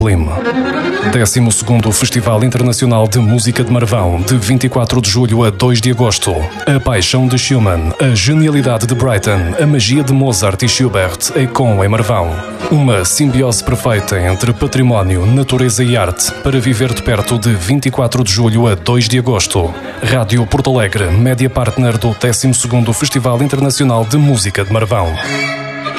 Lima. 12º Festival Internacional de Música de Marvão, de 24 de julho a 2 de agosto. A paixão de Schumann, a genialidade de Britten, a magia de Mozart e Schubert em Marvão. Uma simbiose perfeita entre património, natureza e arte para viver de perto de 24 de julho a 2 de agosto. Rádio Porto Alegre, média partner do 12º Festival Internacional de Música de Marvão.